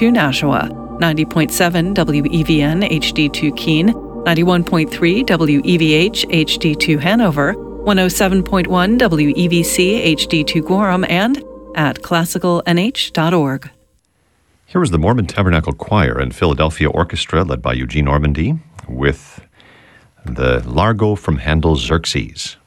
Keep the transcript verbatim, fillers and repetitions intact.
two Nashua, ninety point seven W E V N H D two Keene, ninety-one point three W E V H H D two Hanover, one oh seven point one W E V C H D two Gorham, and at classical n h dot org. Here was the Mormon Tabernacle Choir and Philadelphia Orchestra led by Eugene Ormandy with the Largo from Handel's Xerxes.